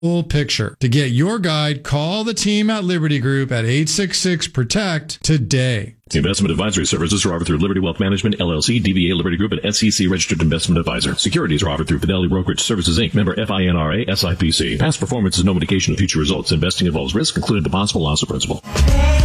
full picture. To get your guide, call the team at Liberty Group at 866-PROTECT today. Investment advisory services are offered through Liberty Wealth Management, LLC, DBA Liberty Group, and SEC Registered Investment Advisor. Securities are offered through Fidelity Brokerage Services, Inc., member FINRA, SIPC. Past performance is no indication of future results. Investing involves risk, including the possible loss of principal.